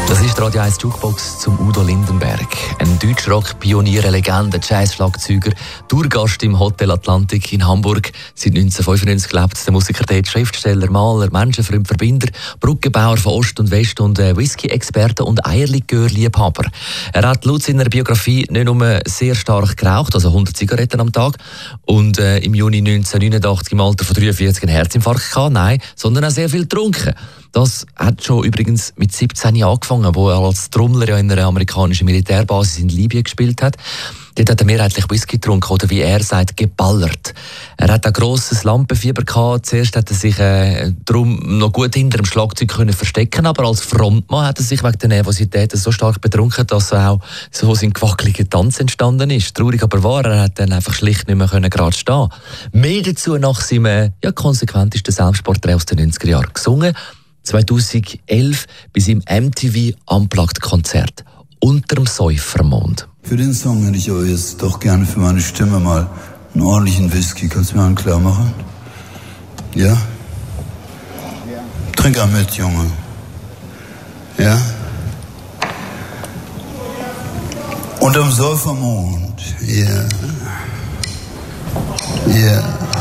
Das ist die Radio 1 Jukebox zum Udo Lindenberg. Ein Deutschrock-Pionier, eine Legende, Jazz-Schlagzeuger, Tourgast im Hotel Atlantik in Hamburg. Seit 1995 lebt der Musiker dort. Schriftsteller, Maler, Menschenfreund, Verbinder, Brückenbauer von Ost und West und Whisky-Experte und Eierlikör-Liebhaber. Er hat laut seiner Biografie nicht nur sehr stark geraucht, also 100 Zigaretten am Tag, und im Juni 1989 im Alter von 43 einen Herzinfarkt gehabt, nein, sondern auch sehr viel getrunken. Das hat schon übrigens mit 17 Jahren angefangen, wo er als Trommler ja in einer amerikanischen Militärbasis in Libyen gespielt hat. Dort hat er mehrheitlich Whisky getrunken oder, wie er sagt, geballert. Er hat ein grosses Lampenfieber gehabt. Zuerst hat er sich darum noch gut hinter dem Schlagzeug können verstecken, aber als Frontmann hat er sich wegen der Nervosität so stark betrunken, dass auch so sein gewackeliger Tanz entstanden ist. Traurig aber wahr, er hat dann einfach schlicht nicht mehr gerade stehen. Mehr dazu nach seinem konsequentesten Selbstporträt aus den 90er Jahren gesungen. 2011 bei seinem MTV Unplugged-Konzert «Unterm Säufermond». Für den Song hätte ich aber jetzt doch gerne für meine Stimme mal einen ordentlichen Whisky. Kannst du mir einen klar machen? Ja? Trink einen mit, Junge. Ja? Unterm Säufermond. Ja. Ja.